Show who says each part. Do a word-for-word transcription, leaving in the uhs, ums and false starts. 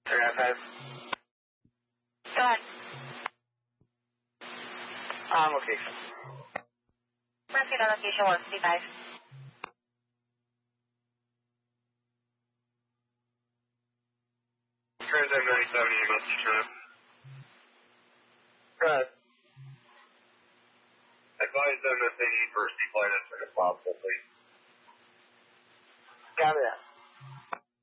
Speaker 1: Air five.
Speaker 2: Go ahead.
Speaker 1: Um, location.
Speaker 2: Proceed on location one fifty-five.
Speaker 1: Transam ninety-seven, you must be true. Go ahead. Advise them that they need first flight as soon as possible, please. Copy that.